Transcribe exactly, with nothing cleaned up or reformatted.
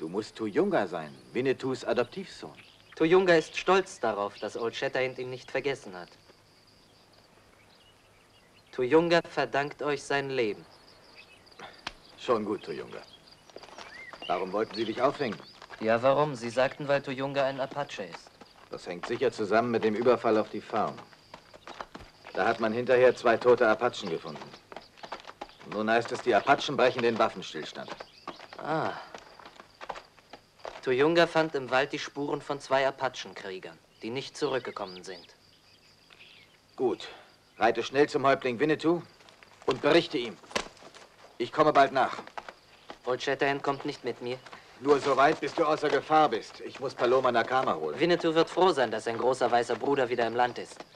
Du musst Tuyunga sein, Winnetous Adoptivsohn. Tuyunga ist stolz darauf, dass Old Shatterhand ihn nicht vergessen hat. Tuyunga verdankt euch sein Leben. Schon gut, Tuyunga. Warum wollten Sie dich aufhängen? Ja, warum? Sie sagten, weil Tuyunga ein Apache ist. Das hängt sicher zusammen mit dem Überfall auf die Farm. Da hat man hinterher zwei tote Apachen gefunden. Nun heißt es, die Apachen brechen den Waffenstillstand. Ah. Tuyunga fand im Wald die Spuren von zwei Apachenkriegern, die nicht zurückgekommen sind. Gut. Reite schnell zum Häuptling Winnetou und berichte ihm. Ich komme bald nach. Old Shatterhand kommt nicht mit mir. Nur so weit, bis du außer Gefahr bist. Ich muss Paloma Nakama holen. Winnetou wird froh sein, dass sein großer weißer Bruder wieder im Land ist.